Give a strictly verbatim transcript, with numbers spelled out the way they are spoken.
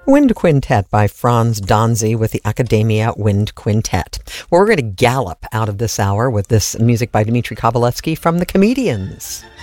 Wind Quintet by Franz Donzi with the Academia Wind Quintet. Well, we're going to gallop out of this hour with this music by Dmitri Kovalevsky from The Comedians.